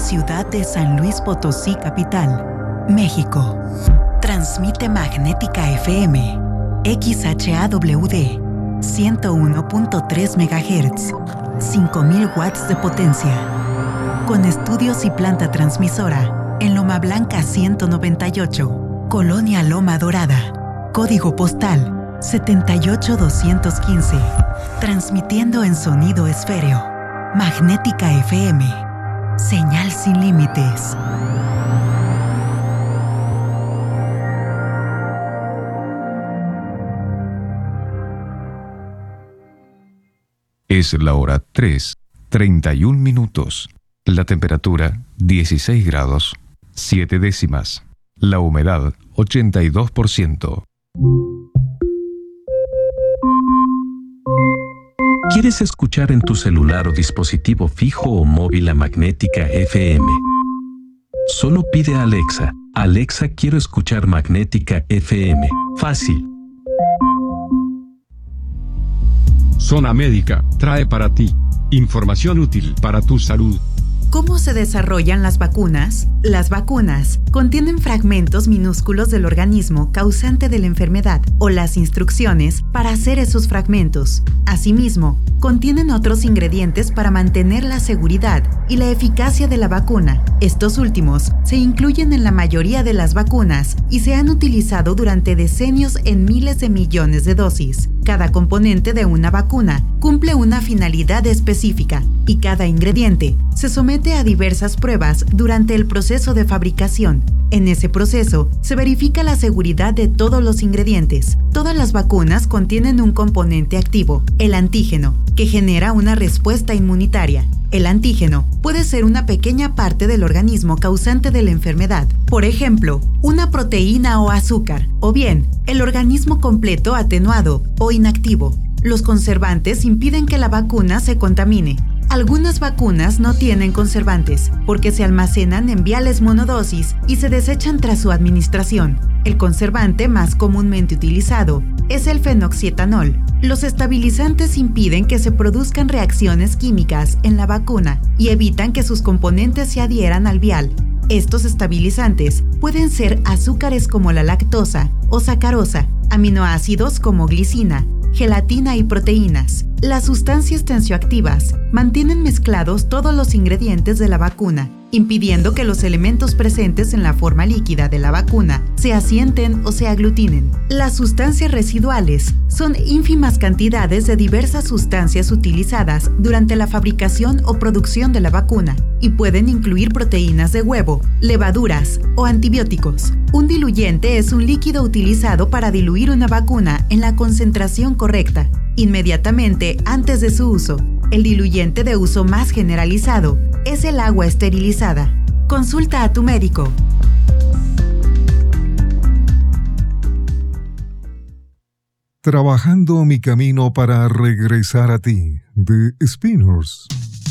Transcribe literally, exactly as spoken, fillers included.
ciudad de San Luis Potosí, capital, México. Transmite Magnética F M, X H A W D, ciento uno punto tres megahertz, cinco mil watts de potencia. Con estudios y planta transmisora en Loma Blanca ciento noventa y ocho, Colonia Loma Dorada. Código postal setenta y ocho doscientos quince. Transmitiendo en sonido esféreo. Magnética F M. Señal sin límites. Es la hora tres, treinta y un minutos. La temperatura dieciséis grados, siete décimas. La humedad ochenta y dos por ciento. ¿Quieres escuchar en tu celular o dispositivo fijo o móvil a Magnética F M? Solo pide a Alexa: Alexa, quiero escuchar Magnética F M. Fácil. Zona Médica trae para ti información útil para tu salud. ¿Cómo se desarrollan las vacunas? Las vacunas contienen fragmentos minúsculos del organismo causante de la enfermedad o las instrucciones para hacer esos fragmentos. Asimismo, contienen otros ingredientes para mantener la seguridad y la eficacia de la vacuna. Estos últimos se incluyen en la mayoría de las vacunas y se han utilizado durante decenios en miles de millones de dosis. Cada componente de una vacuna cumple una finalidad específica y cada ingrediente se somete a diversas pruebas durante el proceso de fabricación. En ese proceso se verifica la seguridad de todos los ingredientes. Todas las vacunas contienen un componente activo, el antígeno, que genera una respuesta inmunitaria. El antígeno puede ser una pequeña parte del organismo causante de la enfermedad, por ejemplo, una proteína o azúcar, o bien el organismo completo atenuado o inactivo. Los conservantes impiden que la vacuna se contamine. Algunas vacunas no tienen conservantes porque se almacenan en viales monodosis y se desechan tras su administración. El conservante más comúnmente utilizado es el fenoxietanol. Los estabilizantes impiden que se produzcan reacciones químicas en la vacuna y evitan que sus componentes se adhieran al vial. Estos estabilizantes pueden ser azúcares como la lactosa o sacarosa, aminoácidos como glicina, gelatina y proteínas. Las sustancias tensioactivas mantienen mezclados todos los ingredientes de la vacuna, impidiendo que los elementos presentes en la forma líquida de la vacuna se asienten o se aglutinen. Las sustancias residuales son ínfimas cantidades de diversas sustancias utilizadas durante la fabricación o producción de la vacuna y pueden incluir proteínas de huevo, levaduras o antibióticos. Un diluyente es un líquido utilizado para diluir una vacuna en la concentración correcta, inmediatamente antes de su uso. El diluyente de uso más generalizado es el agua esterilizada. Consulta a tu médico. Trabajando mi camino para regresar a ti, The Spinners.